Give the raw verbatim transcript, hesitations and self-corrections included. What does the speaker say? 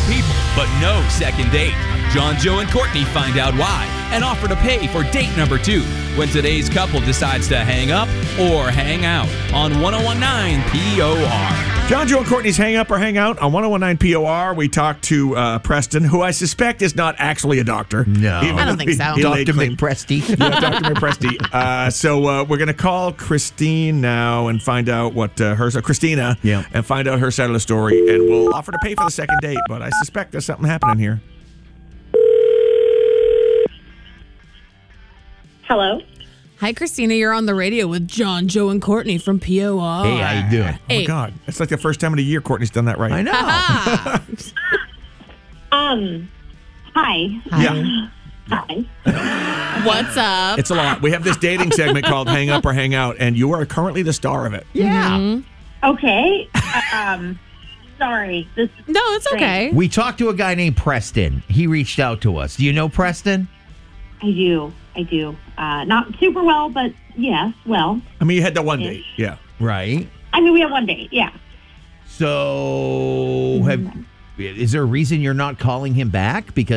people, but no second date. John, Joe, and Courtney find out why and offer to pay for date number two when today's couple decides to hang up or hang out on one oh one nine P O R. John, Joe, and Courtney's Hang Up or Hang Out on one oh one nine P O R. We talked to uh, Preston, who I suspect is not actually a doctor. No. Even I don't though think he- so. he laid Doctor claim- McPresty. Yeah, Doctor McPresty. Uh, so uh, we're going to call Christine now and find out what uh, her, uh, Christina, Yeah. and find out her side of the story, and we'll offer to pay for the second date, but I suspect there's something happening here. Hello. Hi, Christina. You're on the radio with John, Joe, and Courtney from P O R. Hey, how you doing? Oh, my God. It's like the first time in a year Courtney's done that right. I know. Ah. Um. Hi. Yeah. Hi. What's up? It's a lot. We have this dating segment called Hang Up or Hang Out, and you are currently the star of it. Yeah. Okay. Uh, um. Sorry. This. No, it's okay. We talked to a guy named Preston. He reached out to us. Do you know Preston? I do. I do. Uh, not super well, but yes. Well. I mean, you had that one date. Yeah. Right. I mean, we have one date. Yeah. So, have is there a reason you're not calling him back? Because